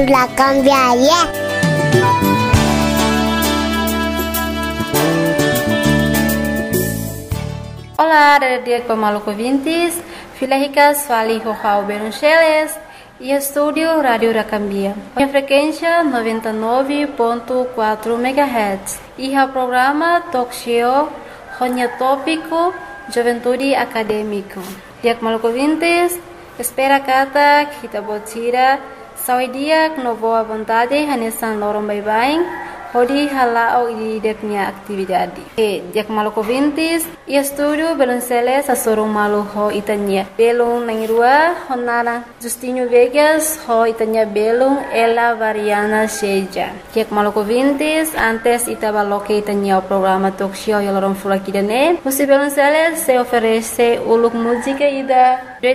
La cambiaria. Olá, dia Maluco Vintes, Filahicas, Fali Rojao Beruncheles e estúdio Rádio Racambia. A frequência 99.4 MHz e o programa Talk Show, Ronya Tópico, Juventude Acadêmico. Dia Maluco Vintes, espera kata kita botira, sawi dia no boa vontade, hanesan lorong bye-bye. Hodi halao di deknya aktividade. Dia Maluco Vintes, e estúdio Belunceles a sorong malu ho itanya. Belung nangirua, honara Justinho Vegas ho itanya belung Ela Variana Seja. Dia Maluco Vintes, antes itabaloke itanya o programa talk show yalorong fulakidane. Musi Belunceles se oferece uluk música ida